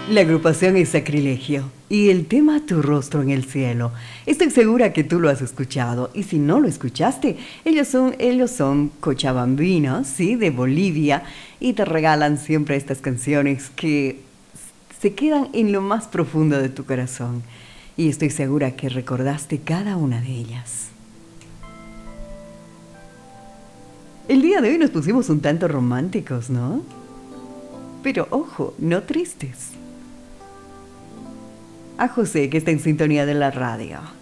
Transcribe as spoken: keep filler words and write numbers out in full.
La agrupación es Sacrilegio y el tema Tu rostro en el cielo. Estoy segura que tú lo has escuchado y si no lo escuchaste, ellos son, ellos son cochabambinos, ¿sí? De Bolivia y te regalan siempre estas canciones que se quedan en lo más profundo de tu corazón y estoy segura que recordaste cada una de ellas. El día de hoy nos pusimos un tanto románticos, ¿no? Pero ojo, no tristes. A José, que está en sintonía de la radio.